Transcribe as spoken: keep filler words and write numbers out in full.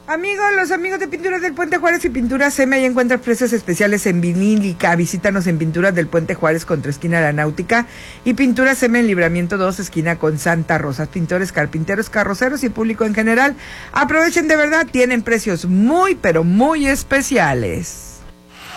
Amigos, los amigos de Pinturas del Puente Juárez y Pinturas Seme, ahí encuentras precios especiales en vinílica. Visítanos en Pinturas del Puente Juárez, contra esquina La Náutica, y Pinturas Seme en Libramiento dos, esquina con Santa Rosa. Pintores, carpinteros, carroceros y público en general, aprovechen, de verdad, tienen precios muy, pero muy especiales.